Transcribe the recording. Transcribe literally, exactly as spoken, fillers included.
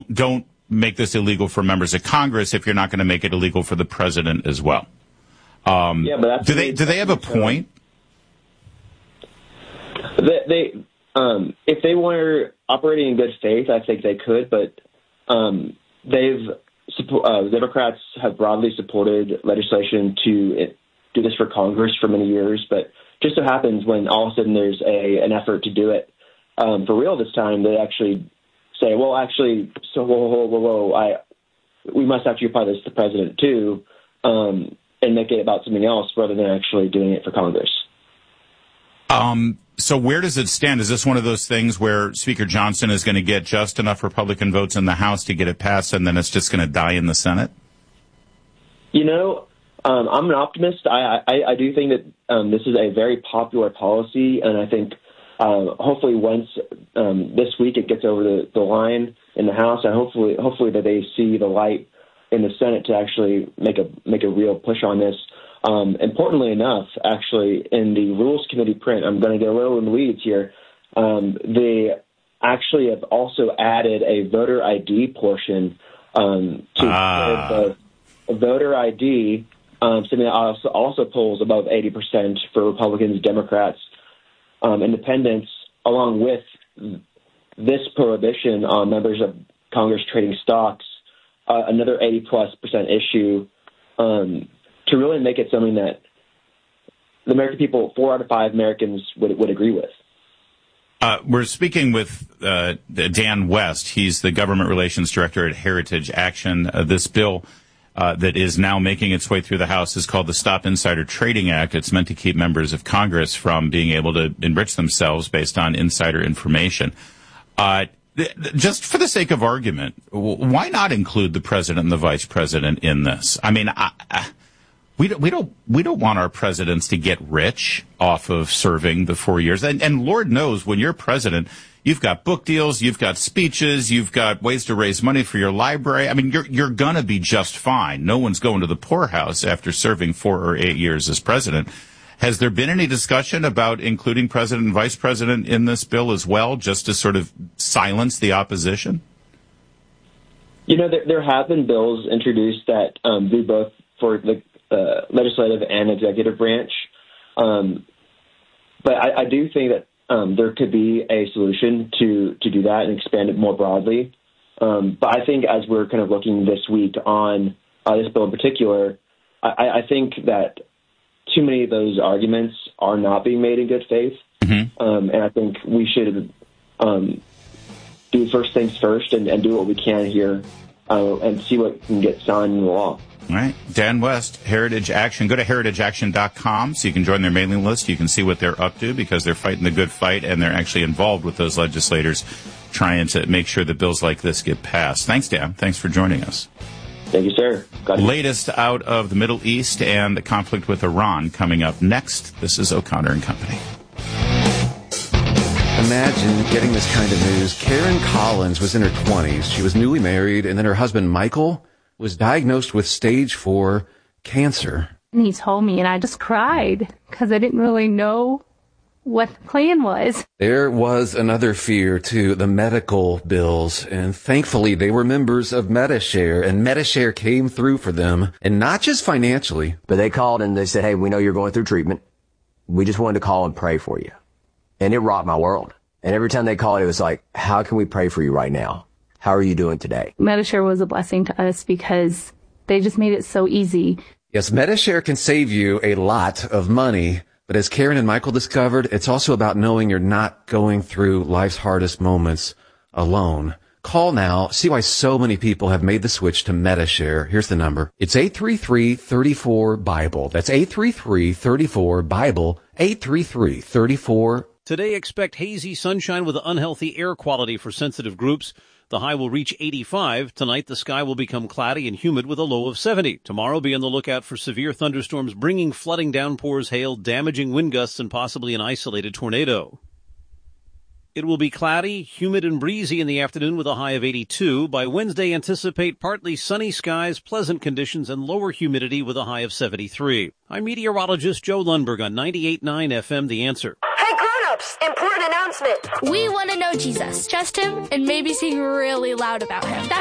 don't don't make this illegal for members of Congress if you're not going to make it illegal for the president as well. Um, yeah, but that's do they do they have a point? They, they um, if they were operating in good faith, I think they could, but um, they've uh, Democrats have broadly supported legislation to do this for Congress for many years, but just so happens when all of a sudden there's a an effort to do it um, for real this time, they actually say, well, actually, so whoa, whoa, whoa, whoa, I we must actually apply this to the president too, um, and make it about something else rather than actually doing it for Congress. Um. So where does it stand? Is this one of those things where Speaker Johnson is going to get just enough Republican votes in the House to get it passed, and then it's just going to die in the Senate? You know, um, I'm an optimist. I, I, I do think that um, this is a very popular policy, and I think uh, hopefully once um, this week it gets over the, the line in the House, and hopefully hopefully that they see the light in the Senate to actually make a make a real push on this. Um, importantly enough, actually, in the Rules Committee print, I'm going to get a little in the weeds here, um, they actually have also added a voter I D portion um, to ah. the voter I D, um, something that also, also polls above eighty percent for Republicans, Democrats, um, independents, along with this prohibition on members of Congress trading stocks, uh, another eighty plus percent issue, um, to really make it something that the American people, four out of five Americans would would agree with. Uh, we're speaking with uh, Dan West. He's the government relations director at Heritage Action. Uh, this bill uh, that is now making its way through the House is called the Stop Insider Trading Act. It's meant to keep members of Congress from being able to enrich themselves based on insider information. Uh, th- just for the sake of argument, w- why not include the president and the vice president in this? I mean, I, I, We don't, we don't, we don't want our presidents to get rich off of serving the four years. And, and Lord knows when you're president, you've got book deals, you've got speeches, you've got ways to raise money for your library. I mean, you're, you're gonna be just fine. No one's going to the poorhouse after serving four or eight years as president. Has there been any discussion about including president and vice president in this bill as well, just to sort of silence the opposition? You know, there, there have been bills introduced that um, do both for the Uh, legislative and executive branch. Um, but I, I do think that um, there could be a solution to, to do that and expand it more broadly. Um, but I think as we're kind of looking this week on uh, this bill in particular, I, I think that too many of those arguments are not being made in good faith. Mm-hmm. Um, and I think we should um, do first things first and, and do what we can here uh, and see what can get signed into law. All right. Dan West, Heritage Action. Go to heritage action dot com so you can join their mailing list. You can see what they're up to because they're fighting the good fight and they're actually involved with those legislators trying to make sure that bills like this get passed. Thanks, Dan. Thanks for joining us. Thank you, sir. Got Latest out of the Middle East and the conflict with Iran coming up next. This is O'Connor and Company. Imagine getting this kind of news. Karen Collins was in her twenties. She was newly married, and then her husband, Michael, was diagnosed with stage four cancer. And he told me, and I just cried because I didn't really know what the plan was. There was another fear, too, the medical bills. And thankfully, they were members of Medi-Share, and Medi-Share came through for them, and not just financially. But they called and they said, hey, we know you're going through treatment. We just wanted to call and pray for you. And it rocked my world. And every time they called, it was like, how can we pray for you right now? How are you doing today? Medi-Share was a blessing to us because they just made it so easy. Yes, Medi-Share can save you a lot of money. But as Karen and Michael discovered, it's also about knowing you're not going through life's hardest moments alone. Call now. See why so many people have made the switch to Medi-Share. Here's the number. It's eight three three, three four, BIBLE. That's eight three three, three four, BIBLE. eight three three, three four. Today, expect hazy sunshine with unhealthy air quality for sensitive groups. The high will reach eighty-five. Tonight, the sky will become cloudy and humid with a low of seventy. Tomorrow, be on the lookout for severe thunderstorms bringing flooding downpours, hail, damaging wind gusts, and possibly an isolated tornado. It will be cloudy, humid, and breezy in the afternoon with a high of eighty-two. By Wednesday, anticipate partly sunny skies, pleasant conditions, and lower humidity with a high of seventy-three. I'm meteorologist Joe Lundberg on ninety-eight point nine F M, The Answer. Important announcement. We want to know Jesus. Trust him and maybe sing really loud about him. That's